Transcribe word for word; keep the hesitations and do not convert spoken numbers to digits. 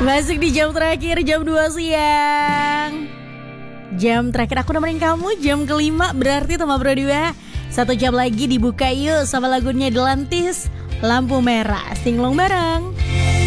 Masuk di jam terakhir, jam dua siang. Jam terakhir aku nemenin kamu, jam kelima berarti teman berdua. Satu jam lagi dibuka yuk sama lagunya Delantis, Lampu Merah. Singlong bareng.